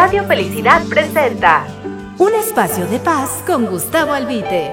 Radio Felicidad presenta un espacio de paz con Gustavo Albite.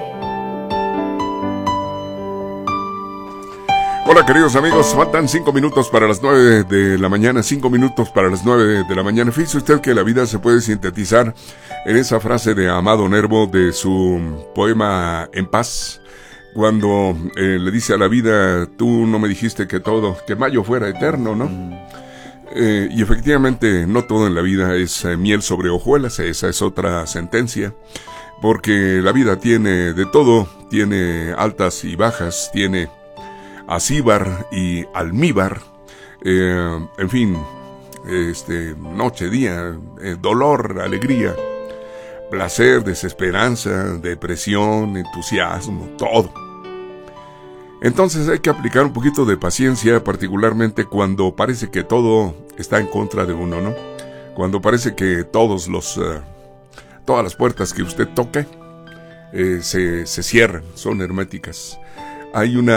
Hola queridos amigos, faltan 5 minutos para las 9 de la mañana, 5 minutos para las 9 de la mañana. Fíjese usted que la vida se puede sintetizar en esa frase de Amado Nervo de su poema En Paz, cuando le dice a la vida: tú no me dijiste que mayo fuera eterno, ¿no? Y efectivamente no todo en la vida es miel sobre hojuelas, esa es otra sentencia, porque la vida tiene de todo, tiene altas y bajas, tiene acíbar y almíbar, en fin, noche, día, dolor, alegría, placer, desesperanza, depresión, entusiasmo, todo. Entonces hay que aplicar un poquito de paciencia, particularmente cuando parece que todo está en contra de uno, ¿no? Cuando parece que todas las puertas que usted toque se cierran, son herméticas. Hay un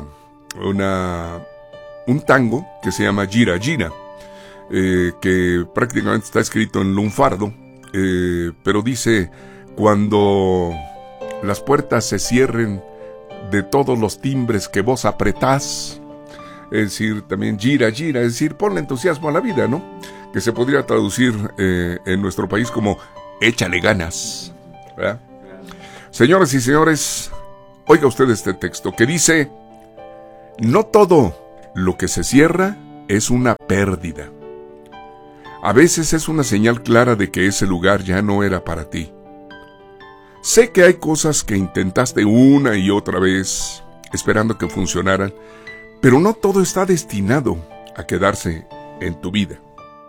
tango que se llama Gira Gira, que prácticamente está escrito en lunfardo, pero dice: cuando las puertas se cierren de todos los timbres que vos apretás, es decir, también gira, gira, es decir, ponle entusiasmo a la vida, ¿no? Que se podría traducir en nuestro país como échale ganas, ¿verdad? Señoras y señores, oiga usted este texto que dice: no todo lo que se cierra es una pérdida. A veces es una señal clara de que ese lugar ya no era para ti. Sé que hay cosas que intentaste una y otra vez, esperando que funcionaran, pero no todo está destinado a quedarse en tu vida.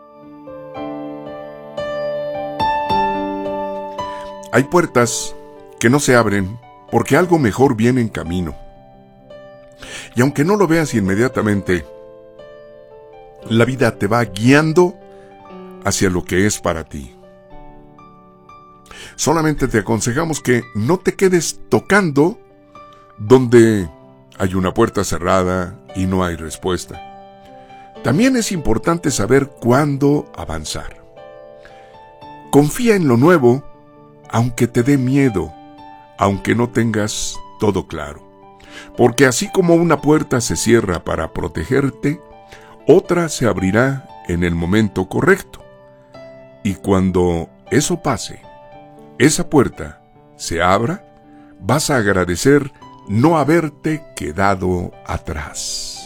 Hay puertas que no se abren porque algo mejor viene en camino. Y aunque no lo veas inmediatamente, la vida te va guiando hacia lo que es para ti. Solamente te aconsejamos que no te quedes tocando donde hay una puerta cerrada y no hay respuesta. También es importante saber cuándo avanzar. Confía en lo nuevo, aunque te dé miedo, aunque no tengas todo claro. Porque así como una puerta se cierra para protegerte, otra se abrirá en el momento correcto. Y cuando eso pase, esa puerta se abra, vas a agradecer no haberte quedado atrás.